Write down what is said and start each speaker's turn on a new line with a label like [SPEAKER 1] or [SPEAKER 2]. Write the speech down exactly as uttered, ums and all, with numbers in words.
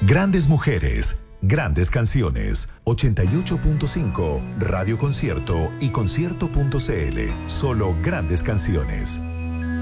[SPEAKER 1] Grandes mujeres, grandes canciones. ochenta y ocho punto cinco Radio Concierto y concierto punto c l. Solo grandes canciones.